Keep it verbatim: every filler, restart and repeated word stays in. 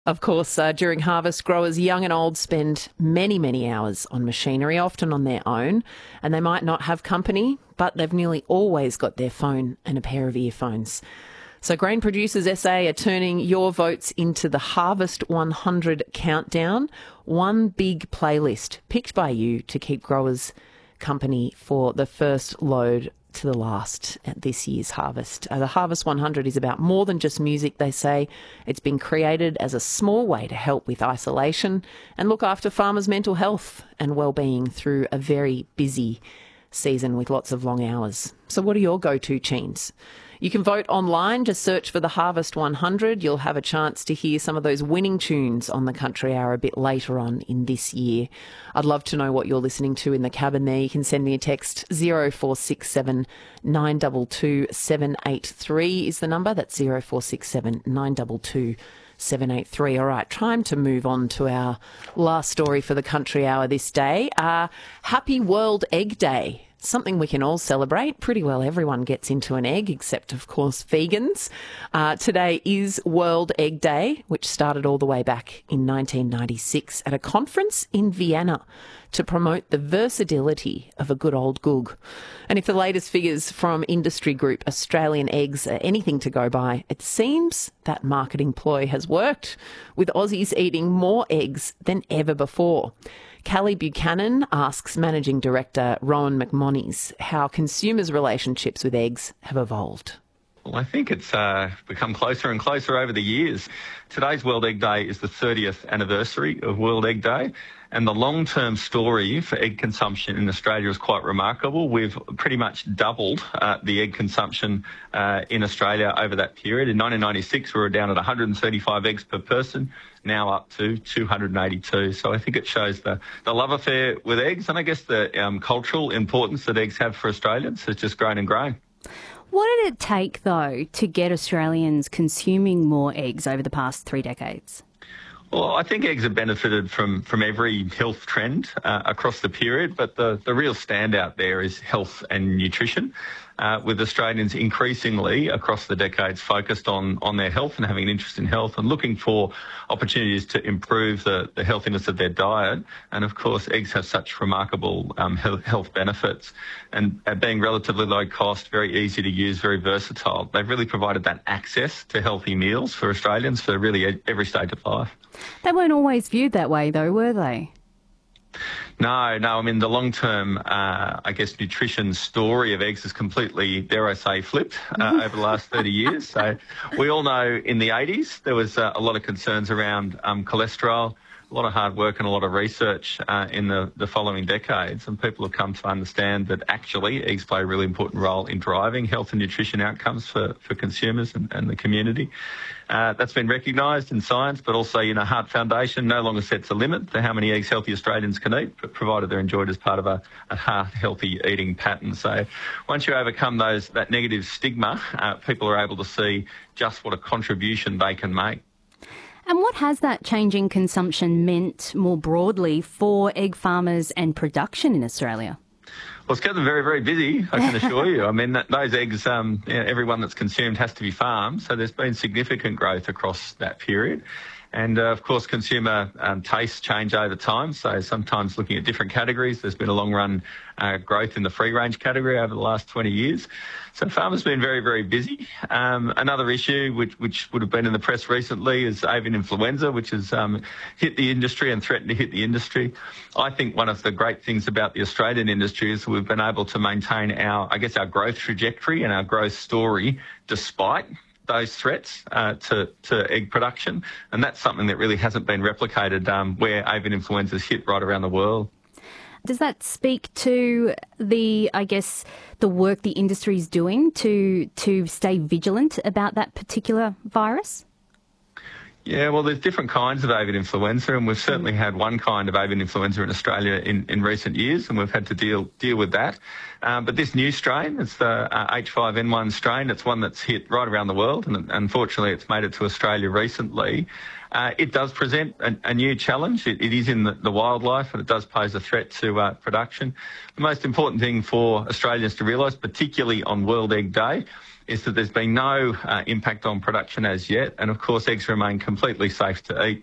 Of course, uh, during harvest, growers young and old spend many, many hours on machinery, often on their own, and they might not have company, but they've nearly always got their phone and a pair of earphones. So Grain Producers S A are turning your votes into the Harvest one hundred Countdown, one big playlist picked by you to keep growers company for the first load to the last at this year's harvest. Uh, the Harvest one hundred is about more than just music, they say. It's been created as a small way to help with isolation and look after farmers' mental health and well-being through a very busy season with lots of long hours. So what are your go-to tunes? You can vote online, just search for the Harvest one hundred. You'll have a chance to hear some of those winning tunes on the Country Hour a bit later on in this year. I'd love to know what you're listening to in the cabin there. You can send me a text. zero four six seven nine two two seven eight three is the number. That's zero four six seven nine two two seven eight three. All right, time to move on to our last story for the Country Hour this day. Uh, Happy World Egg Day. Something we can all celebrate. Pretty well everyone gets into an egg, except, of course, vegans. Uh, today is World Egg Day, which started all the way back in nineteen ninety-six at a conference in Vienna to promote the versatility of a good old goog. And if the latest figures from industry group Australian Eggs are anything to go by, it seems that marketing ploy has worked, with Aussies eating more eggs than ever before. Callie Buchanan asks Managing Director Rowan McMonnies how consumers' relationships with eggs have evolved. Well, I think it's uh, become closer and closer over the years. Today's World Egg Day is the thirtieth anniversary of World Egg Day, and the long-term story for egg consumption in Australia is quite remarkable. We've pretty much doubled uh, the egg consumption uh, in Australia over that period. In nineteen ninety-six, we were down at one hundred thirty-five eggs per person, now up to two hundred eighty-two. So I think it shows the, the love affair with eggs, and I guess the um, cultural importance that eggs have for Australians has just grown and grown. What did it take, though, to get Australians consuming more eggs over the past three decades? Well, I think eggs have benefited from, from every health trend uh, across the period, but the, the real standout there is health and nutrition, uh, with Australians increasingly across the decades focused on, on their health and having an interest in health and looking for opportunities to improve the, the healthiness of their diet. And of course, eggs have such remarkable um, health, health benefits, and uh, being relatively low cost, very easy to use, very versatile. They've really provided that access to healthy meals for Australians for really every stage of life. They weren't always viewed that way, though, were they? No, no. I mean, the long-term, uh, I guess, nutrition story of eggs is completely, dare I say, flipped uh, over the last thirty years. So we all know in the eighties there was uh, a lot of concerns around um, cholesterol, a lot of hard work and a lot of research uh, in the, the following decades, and people have come to understand that actually eggs play a really important role in driving health and nutrition outcomes for, for consumers and, and the community. Uh, that's been recognised in science, but also, you know, Heart Foundation no longer sets a limit for how many eggs healthy Australians can eat, but provided they're enjoyed as part of a, a heart-healthy eating pattern. So once you overcome those that negative stigma, uh, people are able to see just what a contribution they can make. And what has that change in consumption meant more broadly for egg farmers and production in Australia? Well, it's kept them very, very busy, I can assure you. I mean, that, those eggs, um, you know, everyone that's consumed has to be farmed, so there's been significant growth across that period. And, uh, of course, consumer um, tastes change over time, so sometimes looking at different categories. There's been a long-run uh, growth in the free-range category over the last twenty years. So farmers have been very, very busy. Um, another issue which, which would have been in the press recently is avian influenza, which has um, hit the industry and threatened to hit the industry. I think one of the great things about the Australian industry is we've been able to maintain our, I guess, our growth trajectory and our growth story despite those threats uh, to, to egg production, and that's something that really hasn't been replicated um, where avian influenza has hit right around the world. Does that speak to the, I guess, the work the industry is doing to to stay vigilant about that particular virus? Yeah, well, there's different kinds of avian influenza, and we've certainly had one kind of avian influenza in Australia in, in recent years, and we've had to deal deal with that. Um, but this new strain, it's the uh, H five N one strain. It's one that's hit right around the world, and unfortunately it's made it to Australia recently. Uh, it does present a, a new challenge. It, it is in the, the wildlife, and it does pose a threat to uh, production. The most important thing for Australians to realise, particularly on World Egg Day, is that there's been no uh, impact on production as yet, and of course eggs remain completely safe to eat.